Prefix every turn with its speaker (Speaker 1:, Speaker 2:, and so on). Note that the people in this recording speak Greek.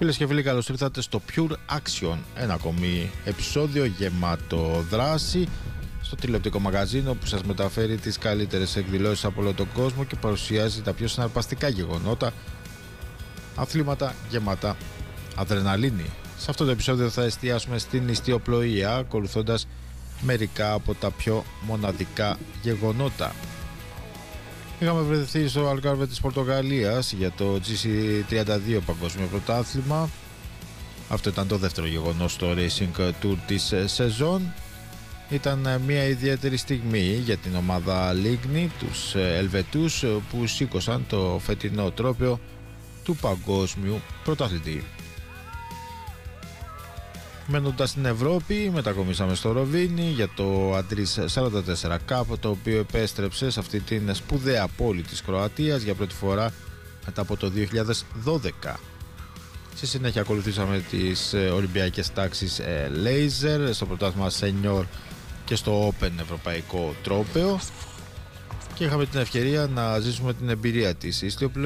Speaker 1: Φίλες και φίλοι, καλώς ήρθατε στο Pure Action, ένα ακόμη επεισόδιο γεμάτο δράση στο τηλεοπτικό μαγαζίνο που σας μεταφέρει τις καλύτερες εκδηλώσεις από όλο τον κόσμο και παρουσιάζει τα πιο συναρπαστικά γεγονότα, αθλήματα γεμάτα αδρεναλίνη. Σε αυτό το επεισόδιο θα εστιάσουμε στην ιστιοπλοεία, ακολουθώντας μερικά από τα πιο μοναδικά γεγονότα. Είχαμε βρεθεί στο Αλγκάρβε της Πορτογαλίας για το GC32 παγκόσμιο πρωτάθλημα. Αυτό ήταν το δεύτερο γεγονός στο Racing Tour της σεζόν. Ήταν μια ιδιαίτερη στιγμή για την ομάδα Λίγνη, τους Ελβετούς, που σήκωσαν το φετινό τρόπαιο του παγκόσμιου πρωταθλητή. Μένοντας στην Ευρώπη, μετακομίσαμε στο Ροβίνι για το Αντρίς 44 Cup, το οποίο επέστρεψε σε αυτή την σπουδαία πόλη της Κροατίας για πρώτη φορά μετά από το 2012. Στη συνέχεια ακολουθήσαμε τις Ολυμπιακές τάξεις Laser στο πρωτάθλημα Senior και στο Open Ευρωπαϊκό Τρόπαιο και είχαμε την ευκαιρία να ζήσουμε την εμπειρία της ιστιοπλοείας